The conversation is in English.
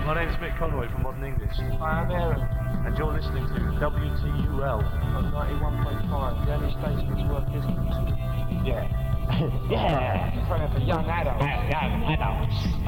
My name's Mick Conroy from Modern English. I am Aaron. And you're listening to WTUL On 91.5, the only station that's worth listening to. Yeah. Yeah. In front of a young adult. Young adults.